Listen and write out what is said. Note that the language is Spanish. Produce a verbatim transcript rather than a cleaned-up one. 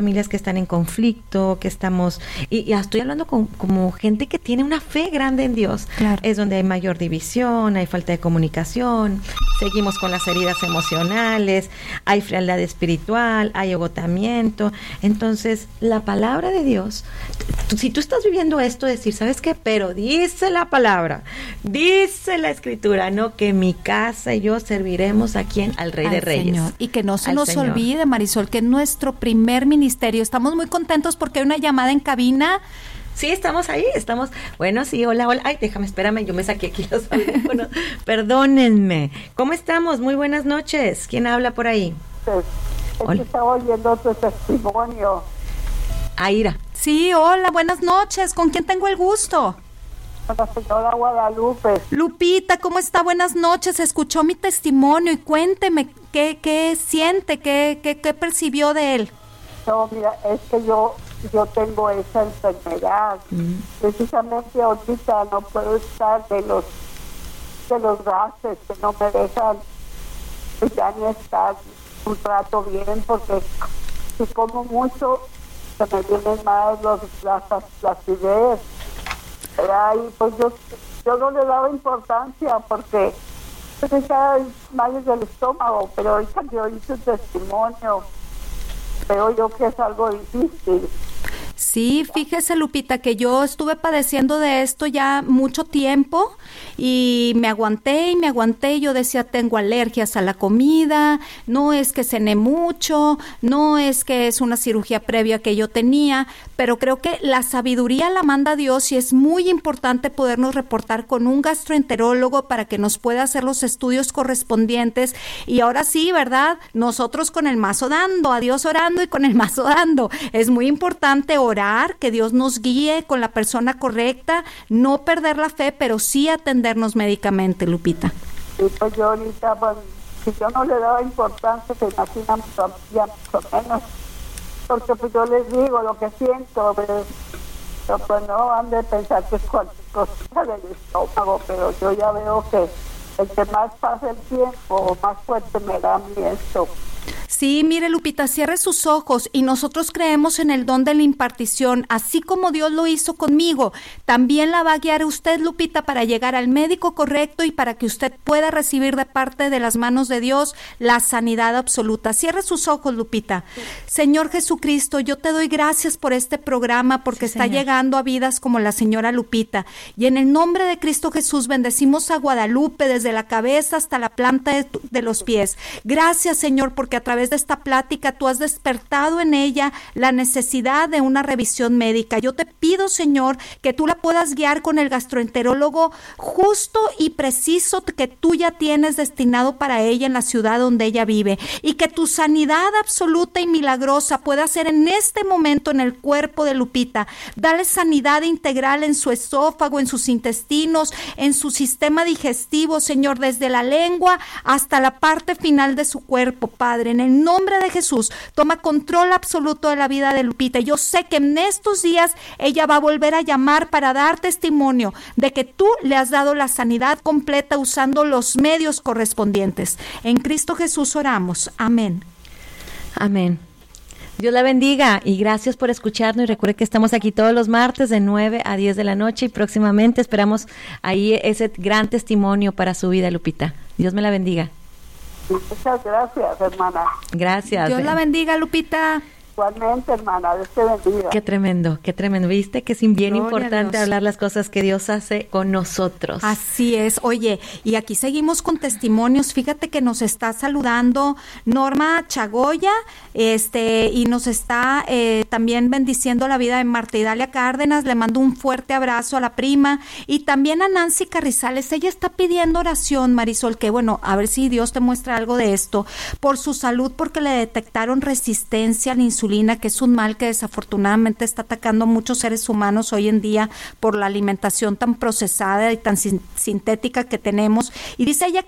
familias que están en conflicto, que estamos, y, y estoy hablando con, como gente que tiene una fe grande en Dios, claro. Es donde hay mayor división, hay falta de comunicación, seguimos con las heridas emocionales, hay frialdad espiritual, hay agotamiento. Entonces, la palabra de Dios, t- si tú estás viviendo esto, decir, ¿sabes qué? Pero dice la palabra, dice la Escritura, ¿no? Que mi casa y yo serviremos a quién, al Rey al de Reyes. Señor. Y que no se Al nos Señor. olvide, Marisol, que nuestro primer ministerio, estamos muy contentos porque hay una llamada en cabina. Sí, estamos ahí, estamos, bueno, sí, hola, hola, ay, déjame, espérame, yo me saqué aquí los audífonos, perdónenme. ¿Cómo estamos? Muy buenas noches. ¿Quién habla por ahí? Pues, es Hola. que estaba oyendo tu testimonio. Aira. Sí, hola, buenas noches. ¿Con quién tengo el gusto? Con la señora Guadalupe. Lupita, ¿cómo está? Buenas noches. Escuchó mi testimonio y cuénteme qué, qué siente, qué, qué, qué percibió de él. No, mira, es que yo yo tengo esa enfermedad. Mm. Precisamente ahorita no puedo estar de los de los gases que no me dejan pues, ya ni estar un rato bien, porque si como mucho se me vienen más los, las, las ideas. Y pues yo, yo no le daba importancia porque pues, estaba males del estómago, pero ahorita que oí su testimonio veo yo que es algo difícil. Sí, fíjese, Lupita, que yo estuve padeciendo de esto ya mucho tiempo y me aguanté y me aguanté. Yo decía, tengo alergias a la comida, no es que cené mucho, no es que es una cirugía previa que yo tenía, pero creo que la sabiduría la manda Dios y es muy importante podernos reportar con un gastroenterólogo para que nos pueda hacer los estudios correspondientes. Y ahora sí, ¿verdad? Nosotros con el mazo dando, a Dios orando y con el mazo dando. Es muy importante orar, que Dios nos guíe con la persona correcta, no perder la fe, pero sí atendernos médicamente, Lupita. Y pues yo ahorita, pues, si yo no le daba importancia, se imaginan ya mucho menos, porque pues yo les digo lo que siento, pero, pero pues no han de pensar que es cualquier cosa del estómago, pero yo ya veo que el que más pasa el tiempo, más fuerte me da a mí esto. Sí, mire, Lupita, cierre sus ojos y nosotros creemos en el don de la impartición, así como Dios lo hizo conmigo. También la va a guiar usted, Lupita, para llegar al médico correcto y para que usted pueda recibir de parte de las manos de Dios la sanidad absoluta. Cierre sus ojos, Lupita. Sí. Señor Jesucristo, yo te doy gracias por este programa porque sí, está Señor. Llegando a vidas como la señora Lupita. Y en el nombre de Cristo Jesús bendecimos a Guadalupe desde la cabeza hasta la planta de, de los pies. Gracias, Señor, porque a través de esta plática tú has despertado en ella la necesidad de una revisión médica. Yo te pido, Señor, que tú la puedas guiar con el gastroenterólogo justo y preciso que tú ya tienes destinado para ella en la ciudad donde ella vive, y que tu sanidad absoluta y milagrosa pueda ser en este momento en el cuerpo de Lupita. Dale sanidad integral en su esófago, en sus intestinos, en su sistema digestivo, Señor, desde la lengua hasta la parte final de su cuerpo, Padre. En el nombre de Jesús, toma control absoluto de la vida de Lupita. Yo sé que en estos días ella va a volver a llamar para dar testimonio de que tú le has dado la sanidad completa usando los medios correspondientes. En Cristo Jesús oramos. Amén. Amén. Dios la bendiga y gracias por escucharnos, y recuerde que estamos aquí todos los martes de nueve a diez de la noche y próximamente esperamos ahí ese gran testimonio para su vida, Lupita. Dios me la bendiga. Muchas gracias, hermana. Gracias. Dios la bendiga, Lupita. Igualmente, hermana, Dios te bendiga. Qué tremendo, qué tremendo. ¿Viste que es bien Gloria importante hablar las cosas que Dios hace con nosotros? Así es. Oye, y aquí seguimos con testimonios. Fíjate que nos está saludando Norma Chagoya, este, y nos está eh, también bendiciendo la vida de Marta Idalia Cárdenas. Le mando un fuerte abrazo a la prima, y también a Nancy Carrizales. Ella está pidiendo oración, Marisol, que bueno, a ver si Dios te muestra algo de esto, por su salud, porque le detectaron resistencia a la insulina, que es un mal que desafortunadamente está atacando a muchos seres humanos hoy en día por la alimentación tan procesada y tan sin, sintética que tenemos. Y dice ella que